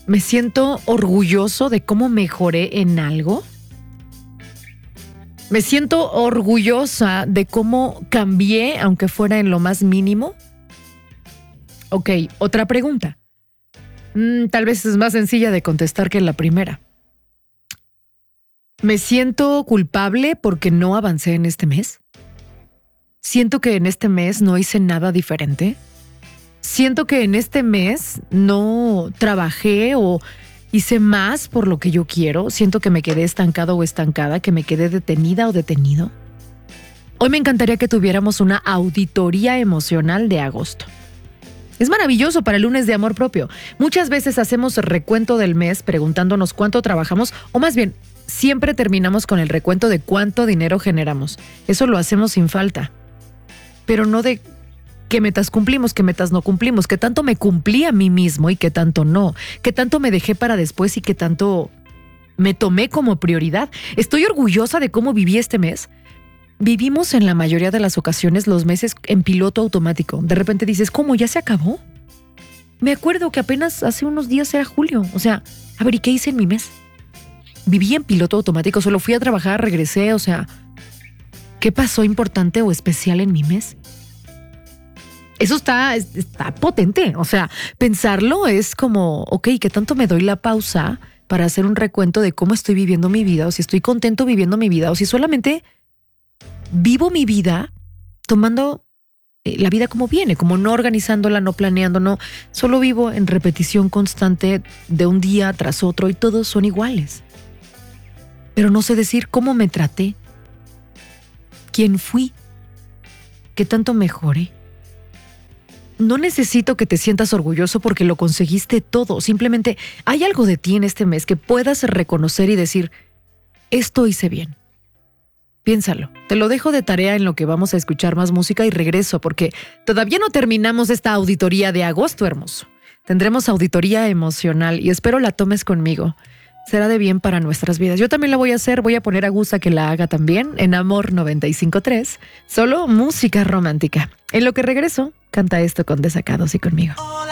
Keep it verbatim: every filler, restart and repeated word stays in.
Me siento orgulloso de cómo mejoré en algo. Me siento orgullosa de cómo cambié, aunque fuera en lo más mínimo. Ok, otra pregunta. Mm, tal vez es más sencilla de contestar que la primera. ¿Me siento culpable porque no avancé en este mes? ¿Siento que en este mes no hice nada diferente? ¿Siento que en este mes no trabajé o hice más por lo que yo quiero? ¿Siento que me quedé estancado o estancada? ¿Que me quedé detenida o detenido? Hoy me encantaría que tuviéramos una auditoría emocional de agosto. Es maravilloso para el lunes de amor propio. Muchas veces hacemos recuento del mes preguntándonos cuánto trabajamos, o más bien, siempre terminamos con el recuento de cuánto dinero generamos. Eso lo hacemos sin falta. Pero no de qué metas cumplimos, qué metas no cumplimos, qué tanto me cumplí a mí mismo y qué tanto no, qué tanto me dejé para después y qué tanto me tomé como prioridad. Estoy orgullosa de cómo viví este mes. Vivimos en la mayoría de las ocasiones los meses en piloto automático. De repente dices, ¿cómo? ¿Ya se acabó? Me acuerdo que apenas hace unos días era julio. O sea, a ver, ¿y qué hice en mi mes? Viví en piloto automático, solo fui a trabajar, regresé, o sea, ¿qué pasó importante o especial en mi mes? Eso está, está potente, o sea, pensarlo es como, ok, ¿qué tanto me doy la pausa para hacer un recuento de cómo estoy viviendo mi vida? O si estoy contento viviendo mi vida, o si solamente vivo mi vida tomando eh, la vida como viene, como no organizándola, no planeando, no, solo vivo en repetición constante de un día tras otro y todos son iguales. Pero no sé decir cómo me traté, quién fui, qué tanto mejoré. No necesito que te sientas orgulloso porque lo conseguiste todo. Simplemente hay algo de ti en este mes que puedas reconocer y decir, esto hice bien. Piénsalo. Te lo dejo de tarea en lo que vamos a escuchar más música y regreso porque todavía no terminamos esta auditoría de agosto, hermoso. Tendremos auditoría emocional y espero la tomes conmigo. Será de bien para nuestras vidas. Yo también la voy a hacer, voy a poner a Gus a que la haga también en Amor noventa y cinco punto tres. Solo música romántica. En lo que regreso, canta esto con Desacados y conmigo. Hola.